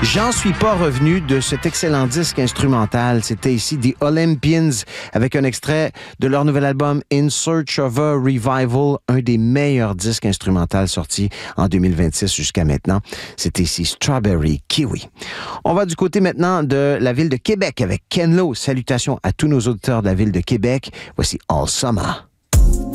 J'en suis pas revenu de cet excellent disque instrumental. C'était ici The Olympians avec un extrait de leur nouvel album In Search of a Revival, un des meilleurs disques instrumentaux sortis en 2026 jusqu'à maintenant. C'était ici Strawberry Kiwi. On va du côté maintenant de la ville de Québec avec Ken Lo. Salutations à tous nos auditeurs de la ville de Québec. Voici All Summer.